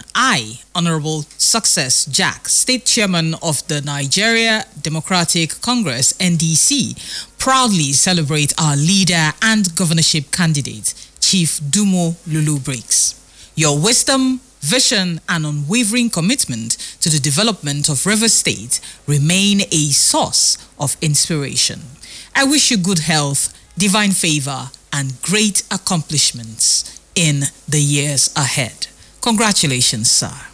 I, Honorable Success Jack, State Chairman of the Nigeria Democratic Congress, NDC, proudly celebrate our leader and governorship candidate, Chief Dumo Lulu Briggs. Your wisdom, vision, and unwavering commitment to the development of Rivers State remain a source of inspiration. I wish you good health, divine favor, and great accomplishments in the years ahead. Congratulations, sir.